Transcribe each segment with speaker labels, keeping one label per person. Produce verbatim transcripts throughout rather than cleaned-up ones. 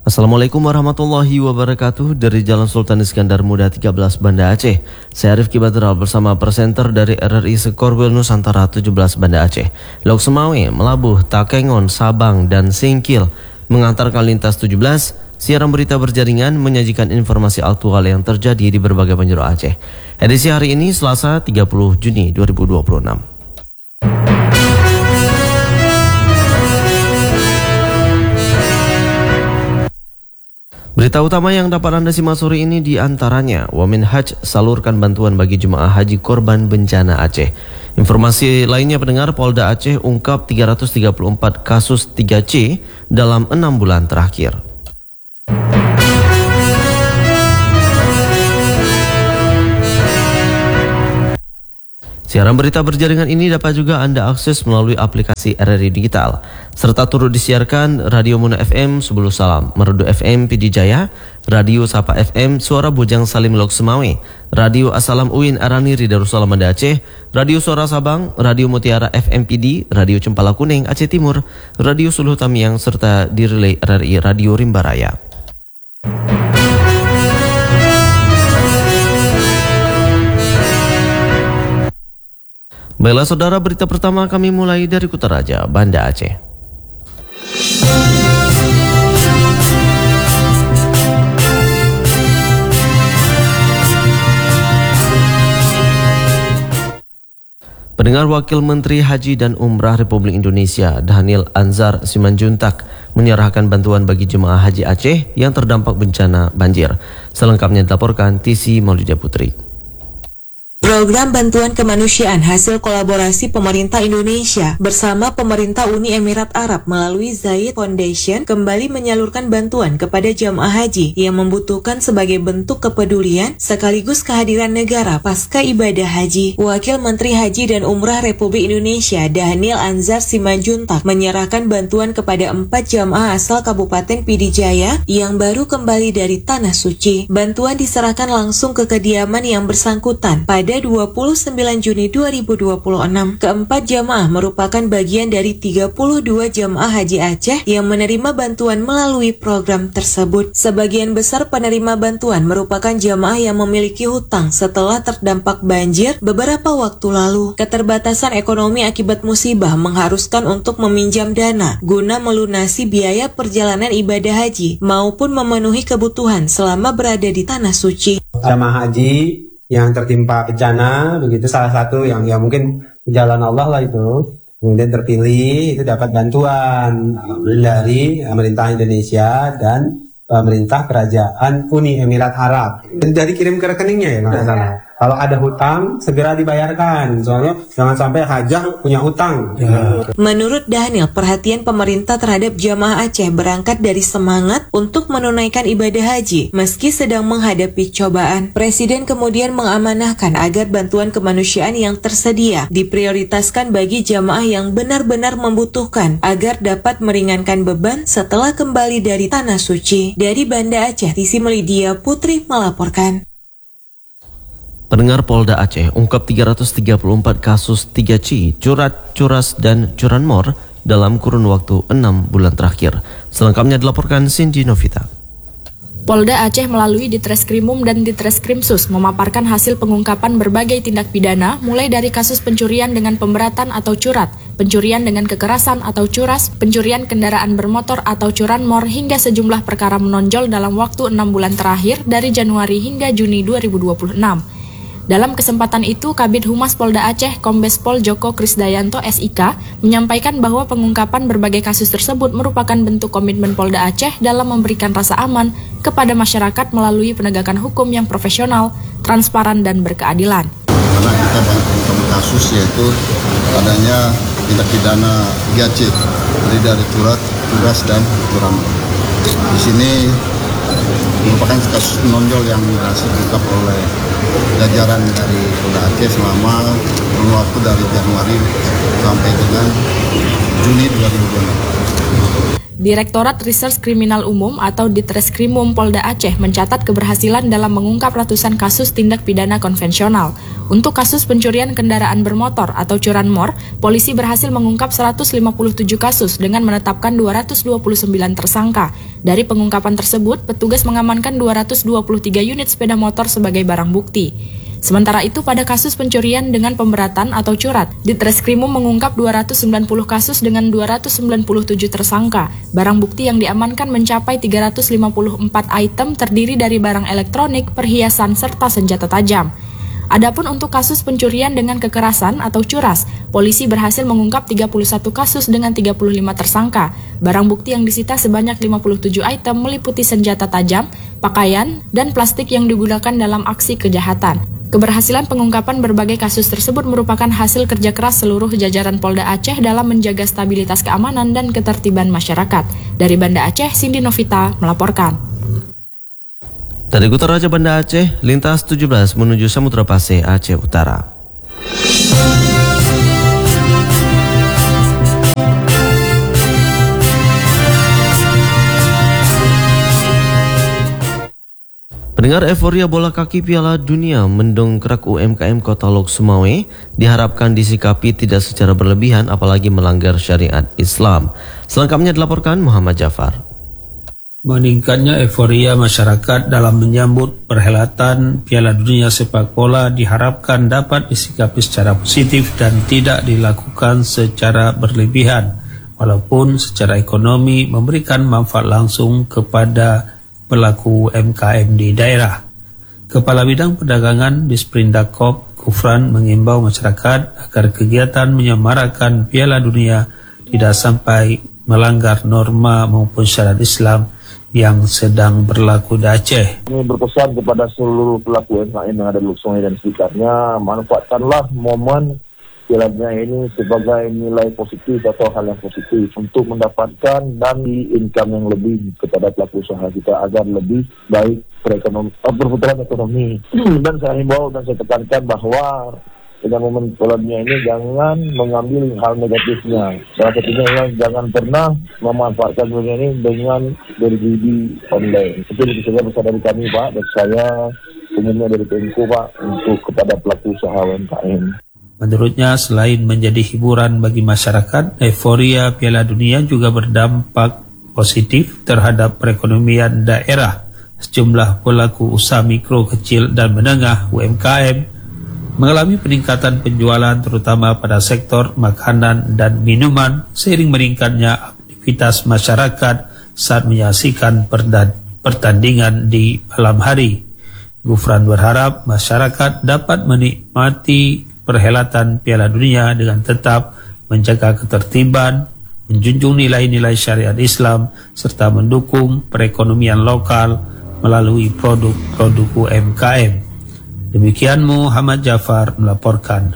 Speaker 1: Assalamualaikum warahmatullahi wabarakatuh. Dari Jalan Sultan Iskandar Muda tiga belas Banda Aceh, saya Rifki Badral bersama presenter dari R R I Sekorbel Nusantara tujuh belas Banda Aceh. Lauk Semawe, Melabuh, Takengon, Sabang, dan Singkil mengantarkan lintas tujuh belas. Siaran berita berjaringan menyajikan informasi aktual yang terjadi di berbagai penjuru Aceh. Edisi hari ini Selasa tiga puluh Juni dua ribu dua puluh enam. Berita utama yang dapat Anda simak sore ini diantaranya, Wamen Haj salurkan bantuan bagi jemaah haji korban bencana Aceh. Informasi lainnya pendengar, Polda Aceh ungkap tiga ratus tiga puluh empat kasus tiga C dalam enam bulan terakhir. Siaran berita berjaringan ini dapat juga Anda akses melalui aplikasi R R I Digital, serta turut disiarkan Radio Muna F M Subulu Salam, Merdu F M P D Jaya, Radio Sapa F M Suara Bojang Salim Lauk Semawe, Radio Asalam Uin Araniri Darussalam Banda Aceh, Radio Suara Sabang, Radio Mutiara F M P D, Radio Cempala Kuning Aceh Timur, Radio Suluh Tamiang, serta di relay R R I Radio Rimba Raya. Baiklah saudara, berita pertama kami mulai dari Kutaraja, Banda Aceh. Pendengar, Wakil Menteri Haji dan Umrah Republik Indonesia Dhanil Anzar Simanjuntak menyerahkan bantuan bagi jemaah haji Aceh yang terdampak bencana banjir. Selengkapnya dilaporkan Tisi Maulidia Putri.
Speaker 2: Program bantuan kemanusiaan hasil kolaborasi pemerintah Indonesia bersama pemerintah Uni Emirat Arab melalui Zayed Foundation kembali menyalurkan bantuan kepada jamaah haji yang membutuhkan sebagai bentuk kepedulian sekaligus kehadiran negara pasca ibadah haji. Wakil Menteri Haji dan Umrah Republik Indonesia Dhanil Anzar Simanjuntak menyerahkan bantuan kepada empat jamaah asal Kabupaten Pidijaya yang baru kembali dari Tanah Suci. Bantuan diserahkan langsung ke kediaman yang bersangkutan pada dua puluh sembilan Juni dua ribu dua puluh enam. Keempat jamaah merupakan bagian dari tiga puluh dua jamaah haji Aceh yang menerima bantuan melalui program tersebut. Sebagian besar penerima bantuan merupakan jamaah yang memiliki hutang setelah terdampak banjir beberapa waktu lalu. Keterbatasan ekonomi akibat musibah mengharuskan untuk meminjam dana guna melunasi biaya perjalanan ibadah haji maupun memenuhi kebutuhan selama berada di Tanah Suci.
Speaker 3: Jamaah haji yang tertimpa bencana, begitu salah satu yang ya mungkin jalan Allah lah itu, kemudian terpilih itu dapat bantuan dari pemerintah Indonesia dan pemerintah kerajaan Uni Emirat Arab. Dan dari kirim ke rekeningnya ya, nggak salah. Kalau ada hutang segera dibayarkan, soalnya jangan sampai hajah punya hutang. Ya.
Speaker 2: Menurut Dhanil, perhatian pemerintah terhadap jamaah Aceh berangkat dari semangat untuk menunaikan ibadah haji meski sedang menghadapi cobaan. Presiden kemudian mengamanahkan agar bantuan kemanusiaan yang tersedia diprioritaskan bagi jamaah yang benar-benar membutuhkan agar dapat meringankan beban setelah kembali dari Tanah Suci. Dari Banda Aceh, Tisi Maulidia Putri melaporkan.
Speaker 1: Pendengar, Polda Aceh ungkap tiga ratus tiga puluh empat kasus tiga C, curat, curas, dan curanmor dalam kurun waktu enam bulan terakhir. Selengkapnya dilaporkan Cindy Novita.
Speaker 4: Polda Aceh melalui Ditreskrimum dan Ditreskrimsus memaparkan hasil pengungkapan berbagai tindak pidana mulai dari kasus pencurian dengan pemberatan atau curat, pencurian dengan kekerasan atau curas, pencurian kendaraan bermotor atau curanmor hingga sejumlah perkara menonjol dalam waktu enam bulan terakhir dari Januari hingga Juni dua ribu dua puluh enam. Dalam kesempatan itu, Kabid Humas Polda Aceh, Kombes Pol Joko Krisdayanto S I K, menyampaikan bahwa pengungkapan berbagai kasus tersebut merupakan bentuk komitmen Polda Aceh dalam memberikan rasa aman kepada masyarakat melalui penegakan hukum yang profesional, transparan, dan berkeadilan.
Speaker 5: Karena kita bantu kasus yaitu adanya tindak pidana tiga C, terdiri dari curat, curas, dan curanmor. Di sini merupakan kasus menonjol yang berhasil diungkap oleh jajaran dari Polda Aceh selama kurun waktu dari Januari sampai dengan Juni dua ribu dua puluh enam.
Speaker 4: Direktorat Reserse Kriminal Umum atau Ditreskrimum Polda Aceh mencatat keberhasilan dalam mengungkap ratusan kasus tindak pidana konvensional. Untuk kasus pencurian kendaraan bermotor atau curanmor, polisi berhasil mengungkap seratus lima puluh tujuh kasus dengan menetapkan dua ratus dua puluh sembilan tersangka. Dari pengungkapan tersebut, petugas mengamankan dua ratus dua puluh tiga unit sepeda motor sebagai barang bukti. Sementara itu, pada kasus pencurian dengan pemberatan atau curat, Ditreskrimum mengungkap dua ratus sembilan puluh kasus dengan dua ratus sembilan puluh tujuh tersangka. Barang bukti yang diamankan mencapai tiga ratus lima puluh empat item terdiri dari barang elektronik, perhiasan, serta senjata tajam. Adapun untuk kasus pencurian dengan kekerasan atau curas, polisi berhasil mengungkap tiga puluh satu kasus dengan tiga puluh lima tersangka. Barang bukti yang disita sebanyak lima puluh tujuh item meliputi senjata tajam, pakaian, dan plastik yang digunakan dalam aksi kejahatan. Keberhasilan pengungkapan berbagai kasus tersebut merupakan hasil kerja keras seluruh jajaran Polda Aceh dalam menjaga stabilitas keamanan dan ketertiban masyarakat. Dari Banda Aceh, Cindy Novita melaporkan.
Speaker 1: Dari Kota Raja Banda Aceh, lintas tujuh belas menuju Samudra Pasir, Aceh Utara. Pendengar, euforia bola kaki Piala Dunia mendongkrak U M K M Kota Lok Sumawe diharapkan disikapi tidak secara berlebihan apalagi melanggar syariat Islam. Selengkapnya dilaporkan Muhammad Jafar.
Speaker 6: Meningkatnya euforia masyarakat dalam menyambut perhelatan Piala Dunia sepak bola diharapkan dapat disikapi secara positif dan tidak dilakukan secara berlebihan, walaupun secara ekonomi memberikan manfaat langsung kepada pelaku U M K M di daerah. Kepala Bidang Perdagangan di Sprindakop, Gufran, mengimbau masyarakat agar kegiatan menyemarakan Piala Dunia tidak sampai melanggar norma maupun syariat Islam yang sedang berlaku di Aceh.
Speaker 7: Kami berpesan kepada seluruh pelaku U M K M yang ada di Lok Sumawe dan sekitarnya, manfaatkanlah momen Piala Dunia ini sebagai nilai positif atau hal yang positif untuk mendapatkan dan income yang lebih kepada pelaku usaha kita agar lebih baik perekonomian, perputaran ekonomi. Dan saya himbau dan saya tekankan bahwa dengan momen Piala Dunia ini jangan mengambil hal negatifnya. Salah satunya adalah jangan pernah memanfaatkan dunia ini dengan berjudi online. Itu saja besar dari kami, Pak, dan saya umumnya dari Pemko, Pak, untuk kepada pelaku usaha U M K M.
Speaker 6: Menurutnya, selain menjadi hiburan bagi masyarakat, euforia Piala Dunia juga berdampak positif terhadap perekonomian daerah. Sejumlah pelaku usaha mikro, kecil, dan menengah U M K M mengalami peningkatan penjualan terutama pada sektor makanan dan minuman seiring meningkatnya aktivitas masyarakat saat menyaksikan pertandingan di malam hari. Gufran berharap masyarakat dapat menikmati perhelatan Piala Dunia dengan tetap menjaga ketertiban, menjunjung nilai-nilai syariat Islam, serta mendukung perekonomian lokal melalui produk-produk U M K M. Demikian Muhammad Jafar melaporkan.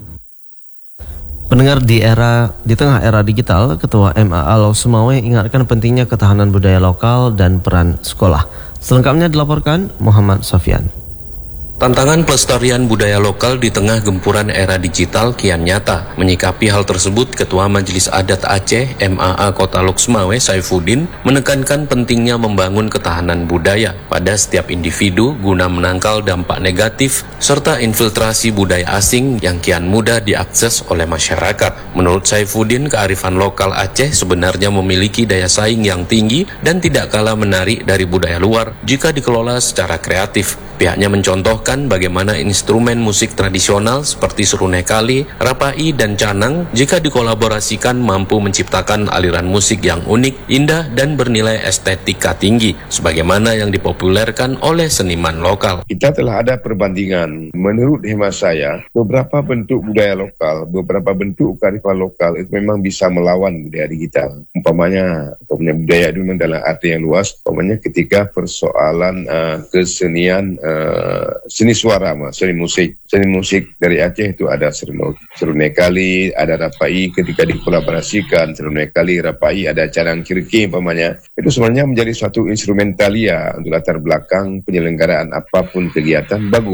Speaker 1: Pendengar, di era di tengah era digital, Ketua M A A Lok Sumawe ingatkan pentingnya ketahanan budaya lokal dan peran sekolah. Selengkapnya dilaporkan Muhammad Sofyan.
Speaker 8: Tantangan pelestarian budaya lokal di tengah gempuran era digital kian nyata. Menyikapi hal tersebut, Ketua Majelis Adat Aceh M A A Kota Lok Sumawe Saifuddin menekankan pentingnya membangun ketahanan budaya pada setiap individu guna menangkal dampak negatif serta infiltrasi budaya asing yang kian mudah diakses oleh masyarakat. Menurut Saifuddin, kearifan lokal Aceh sebenarnya memiliki daya saing yang tinggi dan tidak kalah menarik dari budaya luar jika dikelola secara kreatif. Pihaknya mencontohkan bagaimana instrumen musik tradisional seperti serunai kali, rapai, dan canang jika dikolaborasikan mampu menciptakan aliran musik yang unik, indah, dan bernilai estetika tinggi, sebagaimana yang dipopulerkan oleh seniman lokal.
Speaker 9: Kita telah ada perbandingan. Menurut hemat saya, beberapa bentuk budaya lokal, beberapa bentuk kearifan lokal itu memang bisa melawan budaya digital. Umpamanya, umpamanya budaya itu dalam arti yang luas, umpamanya ketika persoalan uh, kesenian uh, seni suara, seni musik. Seni musik dari Aceh itu ada serunai kali, ada rapai ketika dikolaborasikan, serunai kali, rapai, ada canang kirki umpamanya. Itu sebenarnya menjadi suatu instrumentalia untuk latar belakang penyelenggaraan apapun kegiatan bagus.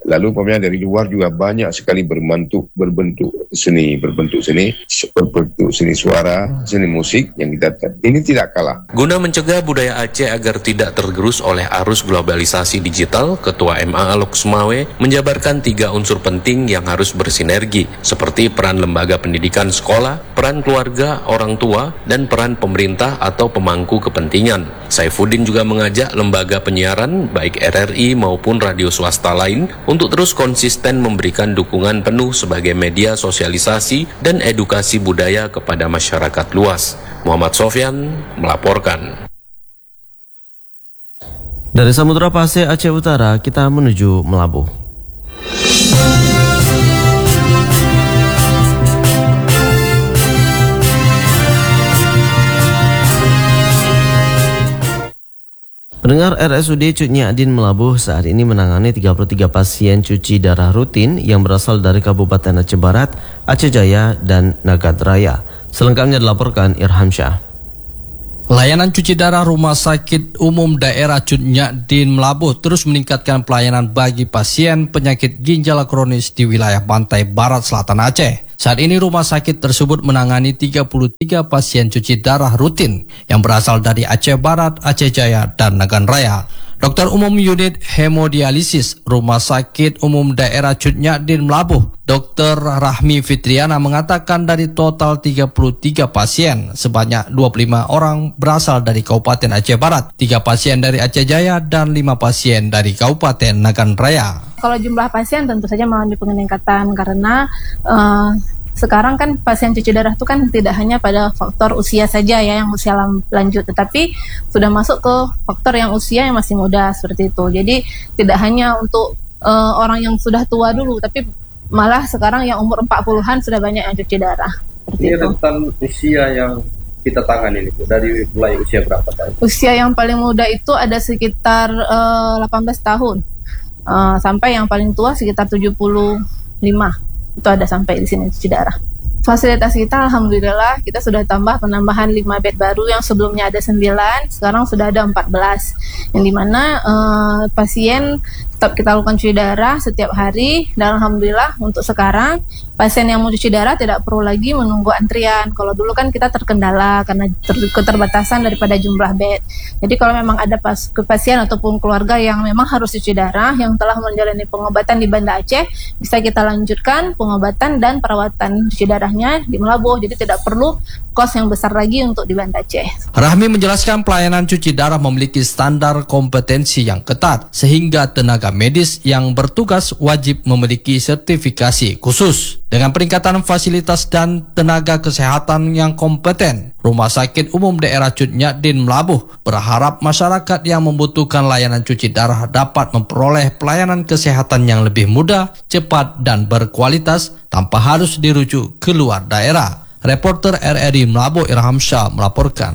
Speaker 9: Lalu umpamanya dari luar juga banyak sekali berbentuk berbentuk seni, berbentuk seni, berbentuk seni suara, seni musik yang kita ini tidak kalah.
Speaker 8: Guna mencegah budaya Aceh agar tidak tergerus oleh arus globalisasi digital, Ketua M A A Loksmawe menjabarkan tiga unsur penting yang harus bersinergi, seperti peran lembaga pendidikan sekolah, peran keluarga, orang tua, dan peran pemerintah atau pemangku kepentingan. Saifuddin juga mengajak lembaga penyiaran, baik R R I maupun radio swasta lain, untuk terus konsisten memberikan dukungan penuh sebagai media sosialisasi dan edukasi budaya kepada masyarakat luas. Muhammad Sofyan melaporkan.
Speaker 1: Dari Samudra Pasir Aceh Utara, kita menuju Melabuh. Pendengar, R S U D Cut Nyak-Din Melabuh saat ini menangani tiga puluh tiga pasien cuci darah rutin yang berasal dari Kabupaten Aceh Barat, Aceh Jaya, dan Nagat Raya. Selengkapnya dilaporkan Irham Syah.
Speaker 10: Layanan cuci darah Rumah Sakit Umum Daerah Cut Nyak-Din Melabuh terus meningkatkan pelayanan bagi pasien penyakit ginjal kronis di wilayah pantai barat selatan Aceh. Saat ini rumah sakit tersebut menangani tiga puluh tiga pasien cuci darah rutin yang berasal dari Aceh Barat, Aceh Jaya, dan Nagan Raya. Dokter Umum Unit Hemodialisis Rumah Sakit Umum Daerah Cut Nyak-Din Melabuh, Dokter Rahmi Fitriana mengatakan dari total tiga puluh tiga pasien, sebanyak dua puluh lima orang berasal dari Kabupaten Aceh Barat, tiga pasien dari Aceh Jaya, dan lima pasien dari Kabupaten Nagan Raya.
Speaker 11: Kalau jumlah pasien tentu saja mengalami peningkatan karena uh, sekarang kan pasien cuci darah itu kan tidak hanya pada faktor usia saja ya, yang usia lanjut, tetapi sudah masuk ke faktor yang usia yang masih muda seperti itu. Jadi tidak hanya untuk uh, orang yang sudah tua dulu, tapi malah sekarang yang umur empat puluhan sudah banyak yang cuci darah.
Speaker 12: Ini rentan usia yang kita tangani ini, dari mulai usia berapa tahun?
Speaker 11: Usia yang paling muda itu ada sekitar uh, delapan belas tahun. Uh, sampai yang paling tua sekitar tujuh puluh lima, itu ada sampai di sini cuci darah. Fasilitas kita alhamdulillah kita sudah tambah penambahan lima bed baru, yang sebelumnya ada sembilan, sekarang sudah ada empat belas, yang dimana uh, pasien tetap kita lakukan cuci darah setiap hari, dan alhamdulillah untuk sekarang pasien yang mau cuci darah tidak perlu lagi menunggu antrian. Kalau dulu kan kita terkendala karena ter- keterbatasan daripada jumlah bed. Jadi kalau memang ada pas- ke pasien ataupun keluarga yang memang harus cuci darah, yang telah menjalani pengobatan di Banda Aceh, bisa kita lanjutkan pengobatan dan perawatan cuci darahnya di Melabuh. Jadi tidak perlu kos yang besar lagi untuk di Banda Aceh.
Speaker 10: Rahmi menjelaskan pelayanan cuci darah memiliki standar kompetensi yang ketat, sehingga tenaga medis yang bertugas wajib memiliki sertifikasi khusus. Dengan peningkatan fasilitas dan tenaga kesehatan yang kompeten, Rumah Sakit Umum Daerah Cut Nyak-Din Melabuh berharap masyarakat yang membutuhkan layanan cuci darah dapat memperoleh pelayanan kesehatan yang lebih mudah, cepat, dan berkualitas tanpa harus dirujuk ke luar daerah. Reporter R R I Melabuh Irham Syah melaporkan.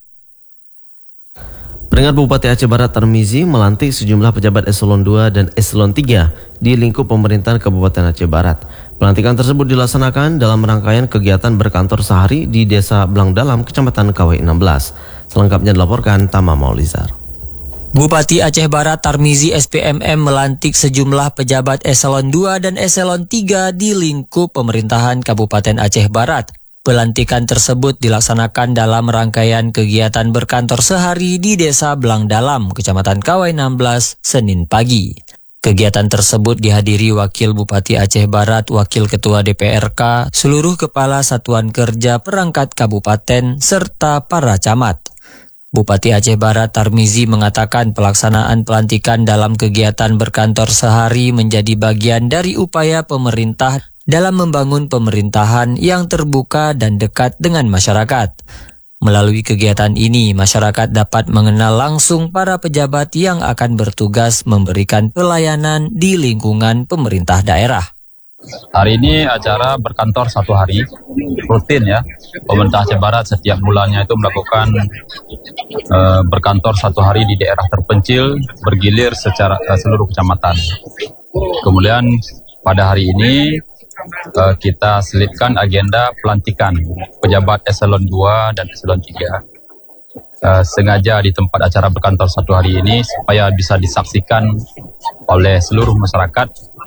Speaker 1: Pendengar, Bupati Aceh Barat Tarmizi melantik sejumlah pejabat eselon dua dan eselon tiga di lingkup pemerintahan Kabupaten Aceh Barat. Pelantikan tersebut dilaksanakan dalam rangkaian kegiatan berkantor sehari di Desa Blang Dalam, Kecamatan K W enam belas. Selengkapnya dilaporkan Tama Maulizar.
Speaker 13: Bupati Aceh Barat Tarmizi S P M M melantik sejumlah pejabat eselon dua dan eselon tiga di lingkup pemerintahan Kabupaten Aceh Barat. Pelantikan tersebut dilaksanakan dalam rangkaian kegiatan berkantor sehari di Desa Blang Dalam, Kecamatan K W enam belas, Senin pagi. Kegiatan tersebut dihadiri Wakil Bupati Aceh Barat, Wakil Ketua D P R K, seluruh Kepala Satuan Kerja Perangkat Kabupaten, serta para camat. Bupati Aceh Barat Tarmizi mengatakan pelaksanaan pelantikan dalam kegiatan berkantor sehari menjadi bagian dari upaya pemerintah dalam membangun pemerintahan yang terbuka dan dekat dengan masyarakat. Melalui kegiatan ini, masyarakat dapat mengenal langsung para pejabat yang akan bertugas memberikan pelayanan di lingkungan pemerintah daerah.
Speaker 14: Hari ini acara berkantor satu hari, rutin ya. Pemerintah Aceh Barat setiap bulannya itu melakukan uh, berkantor satu hari di daerah terpencil, bergilir secara uh, seluruh kecamatan. Kemudian pada hari ini uh, kita selipkan agenda pelantikan pejabat eselon dua dan eselon tiga. Uh, sengaja di tempat acara berkantor satu hari ini supaya bisa disaksikan oleh seluruh masyarakat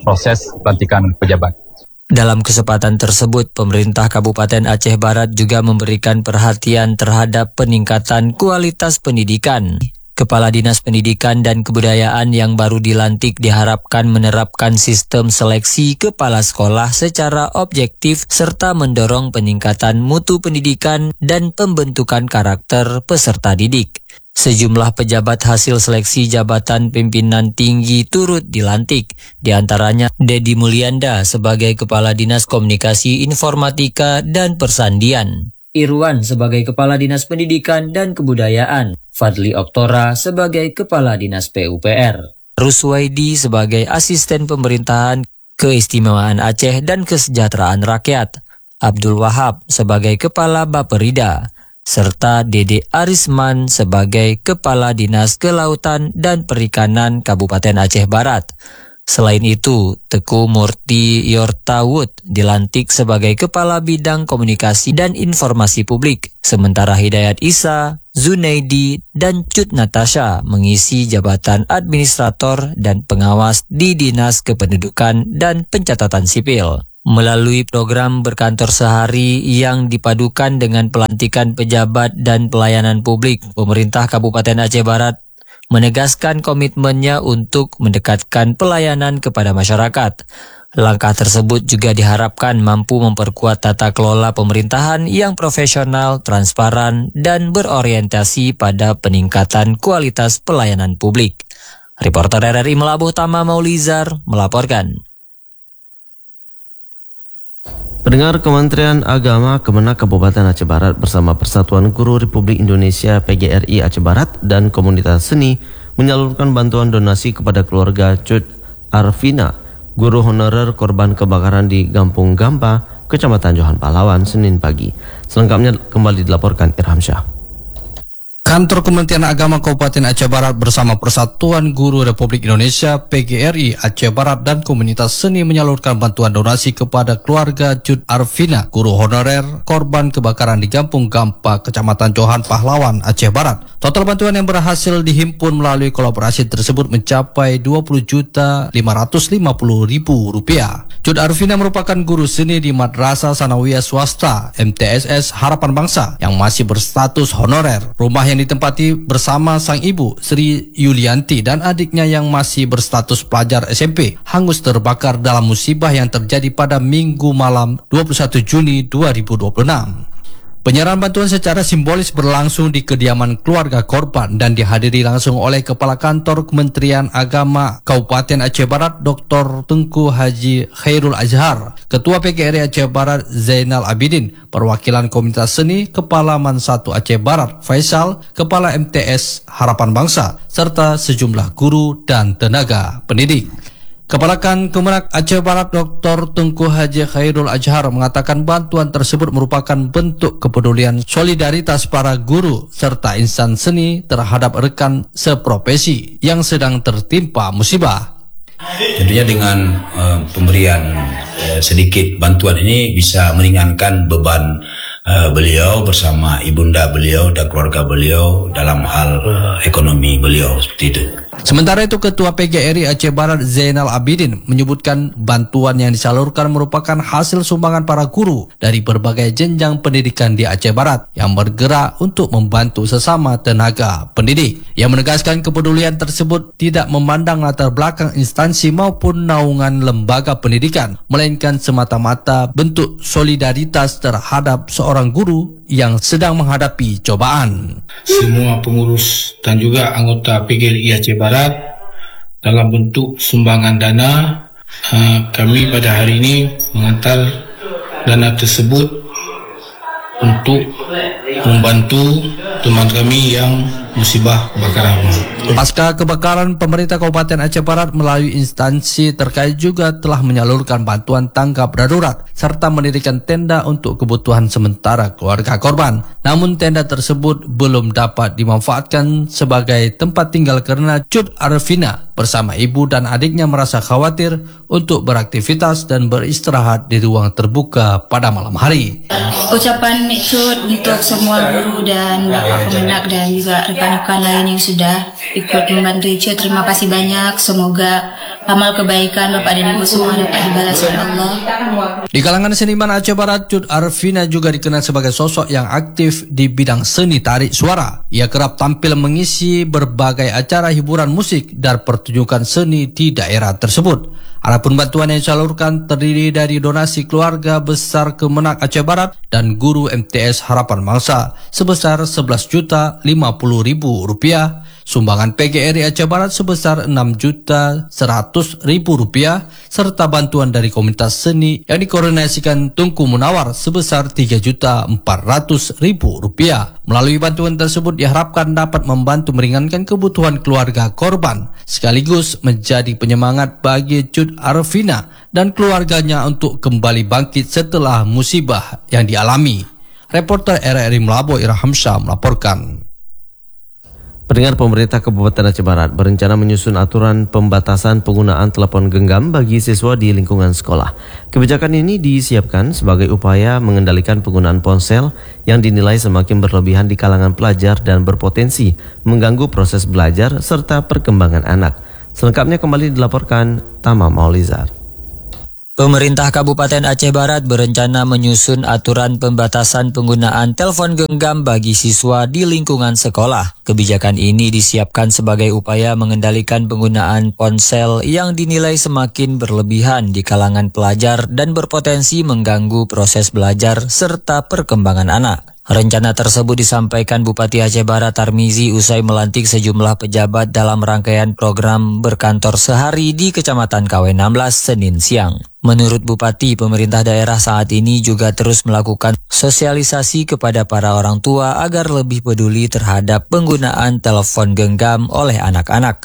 Speaker 14: proses pelantikan pejabat.
Speaker 13: Dalam kesempatan tersebut, pemerintah Kabupaten Aceh Barat juga memberikan perhatian terhadap peningkatan kualitas pendidikan. Kepala Dinas Pendidikan dan Kebudayaan yang baru dilantik diharapkan menerapkan sistem seleksi kepala sekolah secara objektif serta mendorong peningkatan mutu pendidikan dan pembentukan karakter peserta didik. Sejumlah pejabat hasil seleksi jabatan pimpinan tinggi turut dilantik, di antaranya Dedi Mulyanda sebagai Kepala Dinas Komunikasi Informatika dan Persandian, Irwan sebagai Kepala Dinas Pendidikan dan Kebudayaan, Fadli Oktora sebagai Kepala Dinas P U P R, Ruswaidi sebagai Asisten Pemerintahan Keistimewaan Aceh dan Kesejahteraan Rakyat, Abdul Wahab sebagai Kepala Baperida, serta Dede Arisman sebagai Kepala Dinas Kelautan dan Perikanan Kabupaten Aceh Barat. Selain itu, Teku Murti Yortawud dilantik sebagai Kepala Bidang Komunikasi dan Informasi Publik, sementara Hidayat Isa, Zunaidi, dan Cut Natasha mengisi jabatan Administrator dan Pengawas di Dinas Kependudukan dan Pencatatan Sipil. Melalui program berkantor sehari yang dipadukan dengan pelantikan pejabat dan pelayanan publik, pemerintah Kabupaten Aceh Barat menegaskan komitmennya untuk mendekatkan pelayanan kepada masyarakat. Langkah tersebut juga diharapkan mampu memperkuat tata kelola pemerintahan yang profesional, transparan, dan berorientasi pada peningkatan kualitas pelayanan publik. Reporter R R I Melabuh Tama Maulizar melaporkan.
Speaker 1: Pendengar, Kementerian Agama Kemenak Kabupaten Aceh Barat bersama Persatuan Guru Republik Indonesia P G R I Aceh Barat dan komunitas seni menyalurkan bantuan donasi kepada keluarga Cut Arvina, guru honorer korban kebakaran di Kampung Gampa, Kecamatan Johan Pahlawan, Senin pagi. Selengkapnya kembali dilaporkan Irham Syah.
Speaker 10: Kantor Kementerian Agama Kabupaten Aceh Barat bersama Persatuan Guru Republik Indonesia P G R I Aceh Barat dan komunitas seni menyalurkan bantuan donasi kepada keluarga Cut Arvina, guru honorer korban kebakaran di Kampung Gampa, Kecamatan Johan Pahlawan, Aceh Barat. Total bantuan yang berhasil dihimpun melalui kolaborasi tersebut mencapai dua puluh juta lima ratus lima puluh ribu rupiah. Cut Arvina merupakan guru seni di Madrasah Sanawiyah Swasta M T S S Harapan Bangsa yang masih berstatus honorer. Rumah yang ditempati bersama sang ibu Sri Yulianti dan adiknya yang masih berstatus pelajar S M P hangus terbakar dalam musibah yang terjadi pada Minggu malam dua puluh satu Juni dua ribu dua puluh enam. Penyerahan bantuan secara simbolis berlangsung di kediaman keluarga korban dan dihadiri langsung oleh Kepala Kantor Kementerian Agama Kabupaten Aceh Barat Doktor Tengku Haji Khairul Azhar, Ketua P G R I Aceh Barat Zainal Abidin, perwakilan komunitas seni Kepala Man satu Aceh Barat Faisal, Kepala M T S Harapan Bangsa, serta sejumlah guru dan tenaga pendidik. Kepala Kan Kemenak Aceh Barat Doktor Tengku Haji Khairul Azhar mengatakan bantuan tersebut merupakan bentuk kepedulian solidaritas para guru serta insan seni terhadap rekan seprofesi yang sedang tertimpa musibah.
Speaker 15: Tentunya dengan uh, pemberian uh, sedikit bantuan ini bisa meringankan beban uh, beliau bersama ibunda beliau dan keluarga beliau dalam hal uh, ekonomi beliau, seperti itu.
Speaker 10: Sementara itu, Ketua P G R I Aceh Barat Zainal Abidin menyebutkan bantuan yang disalurkan merupakan hasil sumbangan para guru dari berbagai jenjang pendidikan di Aceh Barat yang bergerak untuk membantu sesama tenaga pendidik. Yang menegaskan kepedulian tersebut tidak memandang latar belakang instansi maupun naungan lembaga pendidikan, melainkan semata-mata bentuk solidaritas terhadap seorang guru yang sedang menghadapi cobaan.
Speaker 16: Semua pengurus dan juga anggota P G R I Aceh Barat dalam bentuk sumbangan dana, uh, kami pada hari ini mengantar dana tersebut untuk membantu teman kami yang musibah kebakaran.
Speaker 10: Pasca kebakaran, pemerintah Kabupaten Aceh Barat melalui instansi terkait juga telah menyalurkan bantuan tanggap darurat serta mendirikan tenda untuk kebutuhan sementara keluarga korban. Namun tenda tersebut belum dapat dimanfaatkan sebagai tempat tinggal karena Cut Arvina bersama ibu dan adiknya merasa khawatir untuk beraktivitas dan beristirahat di ruang terbuka pada malam hari.
Speaker 17: Ucapan Cut untuk semua guru dan Pak Kemenak dan juga rekan-rekan lain yang sudah ikut membantu Ice. Terima kasih banyak. Semoga amal kebaikan Bapak dan Ibu semua dapat dibalas oleh Allah.
Speaker 10: Di kalangan seniman Aceh Barat, Cut Arfina juga dikenal sebagai sosok yang aktif di bidang seni tarik suara. Ia kerap tampil mengisi berbagai acara hiburan musik dan pertunjukan seni di daerah tersebut. Adapun bantuan yang disalurkan terdiri dari donasi keluarga besar Kemenak Aceh Barat dan guru M T S Harapan Bangsa sebesar sebelas juta lima puluh ribu rupiah, sumbangan P G R I Aceh Barat sebesar enam juta seratus ribu rupiah, serta bantuan dari komunitas seni yang dikoordinasikan Tunku Munawar sebesar tiga juta empat ratus ribu rupiah. Melalui bantuan tersebut diharapkan dapat membantu meringankan kebutuhan keluarga korban, sekaligus menjadi penyemangat bagi Cut Arfina dan keluarganya untuk kembali bangkit setelah musibah yang dialami. Reporter R R I Melabo Irham Syah melaporkan.
Speaker 1: Pendengar, pemerintah Kabupaten Aceh Barat berencana menyusun aturan pembatasan penggunaan telepon genggam bagi siswa di lingkungan sekolah. Kebijakan ini disiapkan sebagai upaya mengendalikan penggunaan ponsel yang dinilai semakin berlebihan di kalangan pelajar dan berpotensi mengganggu proses belajar serta perkembangan anak. Selengkapnya kembali dilaporkan Tama Maulizar.
Speaker 13: Pemerintah Kabupaten Aceh Barat berencana menyusun aturan pembatasan penggunaan telepon genggam bagi siswa di lingkungan sekolah. Kebijakan ini disiapkan sebagai upaya mengendalikan penggunaan ponsel yang dinilai semakin berlebihan di kalangan pelajar dan berpotensi mengganggu proses belajar serta perkembangan anak. Rencana tersebut disampaikan Bupati Aceh Barat Tarmizi usai melantik sejumlah pejabat dalam rangkaian program berkantor sehari di Kecamatan K W enam belas Senin siang. Menurut Bupati, pemerintah daerah saat ini juga terus melakukan sosialisasi kepada para orang tua agar lebih peduli terhadap penggunaan telepon genggam oleh anak-anak.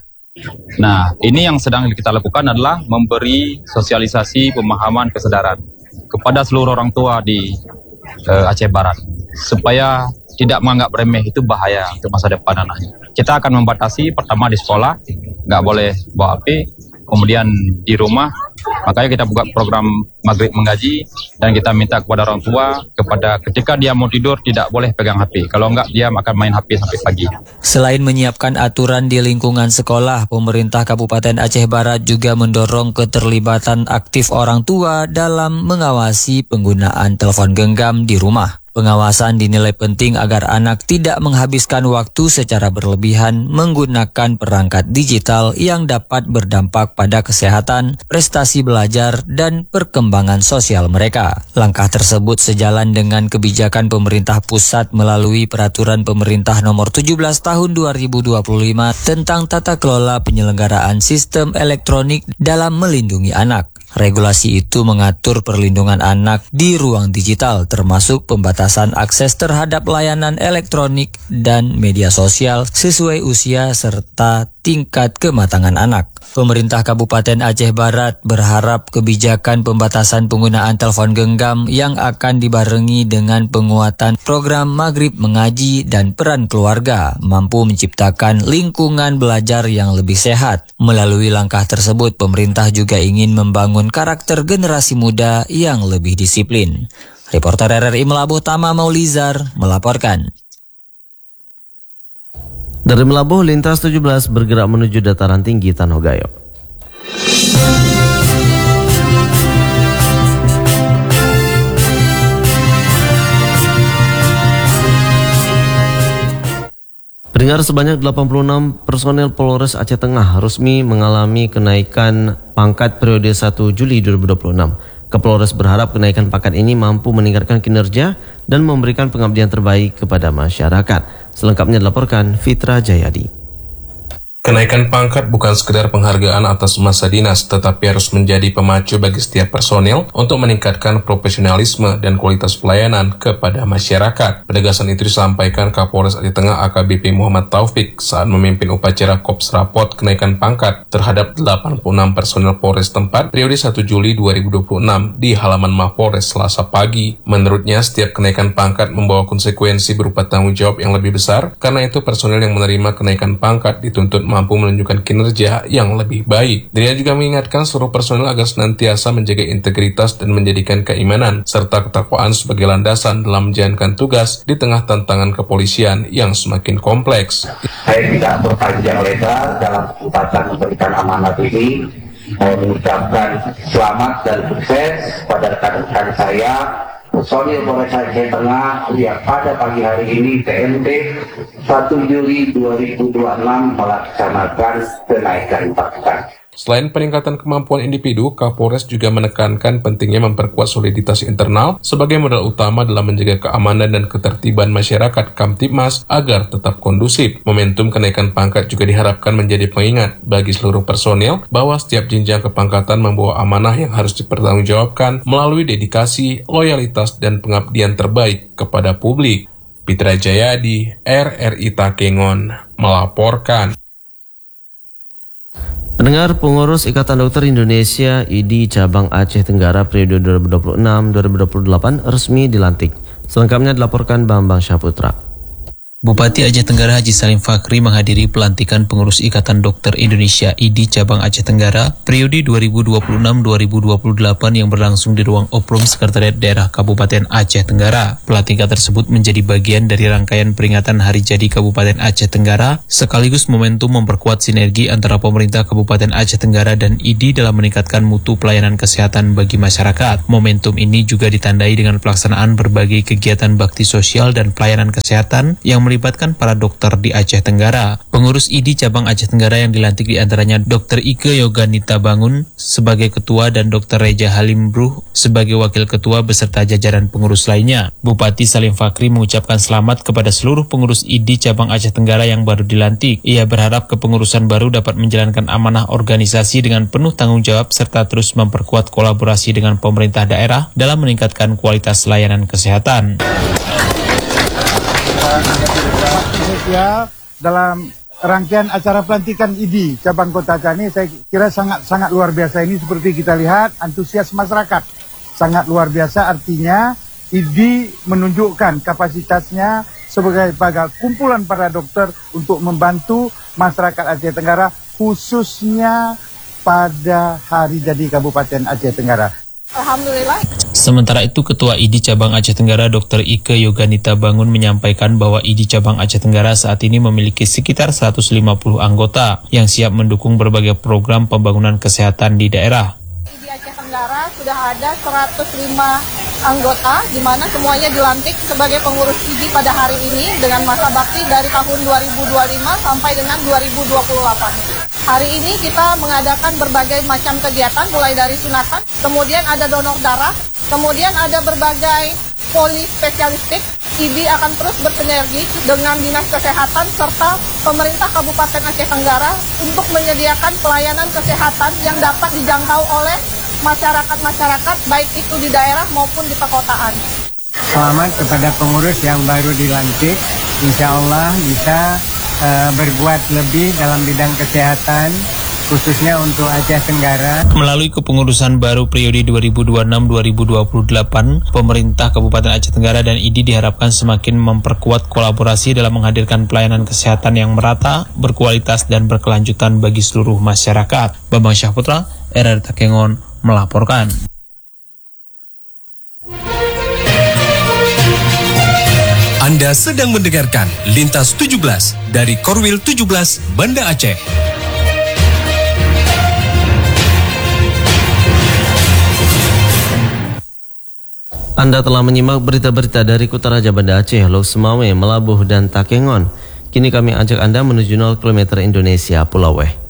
Speaker 14: Nah, ini yang sedang kita lakukan adalah memberi sosialisasi pemahaman kesadaran kepada seluruh orang tua di uh, Aceh Barat, supaya tidak menganggap remeh itu bahaya untuk masa depan anaknya. Kita akan membatasi pertama di sekolah, nggak boleh bawa H P, kemudian di rumah, makanya kita buka program Maghrib Mengaji, dan kita minta kepada orang tua, kepada ketika dia mau tidur tidak boleh pegang H P, kalau enggak dia akan main H P sampai pagi.
Speaker 13: Selain menyiapkan aturan di lingkungan sekolah, pemerintah Kabupaten Aceh Barat juga mendorong keterlibatan aktif orang tua dalam mengawasi penggunaan telepon genggam di rumah. Pengawasan dinilai penting agar anak tidak menghabiskan waktu secara berlebihan menggunakan perangkat digital yang dapat berdampak pada kesehatan, prestasi belajar, dan perkembangan sosial mereka. Langkah tersebut sejalan dengan kebijakan pemerintah pusat melalui Peraturan Pemerintah Nomor tujuh belas Tahun dua ribu dua puluh lima tentang tata kelola penyelenggaraan sistem elektronik dalam melindungi anak. Regulasi itu mengatur perlindungan anak di ruang digital, termasuk pembatasan akses terhadap layanan elektronik dan media sosial sesuai usia serta tingkat kematangan anak. Pemerintah Kabupaten Aceh Barat berharap kebijakan pembatasan penggunaan telepon genggam yang akan dibarengi dengan penguatan program Maghrib Mengaji dan peran keluarga mampu menciptakan lingkungan belajar yang lebih sehat. Melalui langkah tersebut, pemerintah juga ingin membangun karakter generasi muda yang lebih disiplin. Reporter R R I Melabuh Tama Maulizar melaporkan.
Speaker 1: Dari Melabuh, lintas tujuh belas bergerak menuju dataran tinggi Tanah Gayo. Pendengar, sebanyak delapan puluh enam personel Polres Aceh Tengah resmi mengalami kenaikan pangkat periode satu Juli dua ribu dua puluh enam. Kapolres berharap kenaikan pangkat ini mampu meningkatkan kinerja dan memberikan pengabdian terbaik kepada masyarakat. Selengkapnya dilaporkan Fitra Jayadi.
Speaker 18: Kenaikan pangkat bukan sekedar penghargaan atas masa dinas, tetapi harus menjadi pemacu bagi setiap personel untuk meningkatkan profesionalisme dan kualitas pelayanan kepada masyarakat. Penegasan itu disampaikan Kapolres Aceh Tengah A K B P Muhammad Taufik saat memimpin upacara Kops Rapot kenaikan pangkat terhadap delapan puluh enam personel Polres tempat periode satu Juli dua ribu dua puluh enam di halaman Mapolres Selasa pagi. Menurutnya, setiap kenaikan pangkat membawa konsekuensi berupa tanggung jawab yang lebih besar, karena itu personel yang menerima kenaikan pangkat dituntut mampu menunjukkan kinerja yang lebih baik. Dirinya juga mengingatkan seluruh personel agar senantiasa menjaga integritas dan menjadikan keimanan serta ketakwaan sebagai landasan dalam menjalankan tugas di tengah tantangan kepolisian yang semakin kompleks.
Speaker 19: Saya tidak berpanjang lebar dalam kesempatan memberikan amanat ini. Saya mengucapkan selamat dan sukses pada rekan-rekan saya, personil Polres Aceh Tengah yang pada pagi hari ini T M T satu Juli dua ribu dua puluh enam melaksanakan kenaikan pangkat.
Speaker 18: Selain peningkatan kemampuan individu, Kapolres juga menekankan pentingnya memperkuat soliditas internal sebagai modal utama dalam menjaga keamanan dan ketertiban masyarakat Kamtibmas agar tetap kondusif. Momentum kenaikan pangkat juga diharapkan menjadi pengingat bagi seluruh personil bahwa setiap jenjang kepangkatan membawa amanah yang harus dipertanggungjawabkan melalui dedikasi, loyalitas, dan pengabdian terbaik kepada publik. Pitra Jayadi, R R I Takengon, melaporkan.
Speaker 1: Pendengar, pengurus Ikatan Dokter Indonesia I D I Cabang Aceh Tenggara periode dua ribu dua puluh enam sampai dua ribu dua puluh delapan resmi dilantik. Selengkapnya dilaporkan Bambang Syaputra.
Speaker 20: Bupati Aceh Tenggara Haji Salim Fakri menghadiri pelantikan pengurus Ikatan Dokter Indonesia I D I Cabang Aceh Tenggara periode dua ribu dua puluh enam sampai dua ribu dua puluh delapan yang berlangsung di ruang Oprom Sekretariat Daerah Kabupaten Aceh Tenggara. Pelantikan tersebut menjadi bagian dari rangkaian peringatan Hari Jadi Kabupaten Aceh Tenggara sekaligus momentum memperkuat sinergi antara pemerintah Kabupaten Aceh Tenggara dan I D I dalam meningkatkan mutu pelayanan kesehatan bagi masyarakat. Momentum ini juga ditandai dengan pelaksanaan berbagai kegiatan bakti sosial dan pelayanan kesehatan yang melibatkan para dokter di Aceh Tenggara. Pengurus I D I Cabang Aceh Tenggara yang dilantik diantaranya Dokter Ike Yoganita Bangun sebagai ketua dan Dokter Reja Halim Bruh sebagai wakil ketua beserta jajaran pengurus lainnya. Bupati Salim Fakri mengucapkan selamat kepada seluruh pengurus I D I Cabang Aceh Tenggara yang baru dilantik. Ia berharap kepengurusan baru dapat menjalankan amanah organisasi dengan penuh tanggung jawab serta terus memperkuat kolaborasi dengan pemerintah daerah dalam meningkatkan kualitas layanan kesehatan.
Speaker 21: Ya, dalam rangkaian acara pelantikan I D I Cabang Kota Aceh ini saya kira sangat-sangat luar biasa. Ini seperti kita lihat antusias masyarakat sangat luar biasa, artinya I D I menunjukkan kapasitasnya sebagai bagai kumpulan para dokter untuk membantu masyarakat Aceh Tenggara khususnya pada Hari Jadi Kabupaten Aceh Tenggara.
Speaker 11: Alhamdulillah.
Speaker 20: Sementara itu, Ketua I D I Cabang Aceh Tenggara Dokter Ike Yoganita Bangun menyampaikan bahwa I D I Cabang Aceh Tenggara saat ini memiliki sekitar seratus lima puluh anggota yang siap mendukung berbagai program pembangunan kesehatan di daerah.
Speaker 11: I D I Aceh Tenggara sudah ada seratus lima anggota, di mana semuanya dilantik sebagai pengurus I D I pada hari ini dengan masa bakti dari tahun dua ribu dua puluh lima sampai dengan dua ribu dua puluh delapan. Hari ini kita mengadakan berbagai macam kegiatan, mulai dari sunatan, kemudian ada donor darah, kemudian ada berbagai polispesialistik. I D I akan terus bersinergi dengan Dinas Kesehatan serta pemerintah Kabupaten Aceh Tenggara untuk menyediakan pelayanan kesehatan yang dapat dijangkau oleh masyarakat-masyarakat, baik itu di daerah maupun di perkotaan.
Speaker 22: Selamat kepada pengurus yang baru dilantik, insya Allah bisa uh, berbuat lebih dalam bidang kesehatan, khususnya untuk Aceh Tenggara.
Speaker 20: Melalui kepengurusan baru periode dua ribu dua puluh enam sampai dua ribu dua puluh delapan, pemerintah Kabupaten Aceh Tenggara dan I D I diharapkan semakin memperkuat kolaborasi dalam menghadirkan pelayanan kesehatan yang merata, berkualitas, dan berkelanjutan bagi seluruh masyarakat. Bambang Syahputra, R R I Takengon, melaporkan.
Speaker 23: Anda sedang mendengarkan Lintas tujuh belas dari Korwil tujuh belas Banda Aceh.
Speaker 1: Anda telah menyimak berita-berita dari Kota Raja Banda Aceh, Lok Semawe, Melabuh, dan Takengon. Kini kami ajak Anda menuju nol kilometer Indonesia Pulau Weh.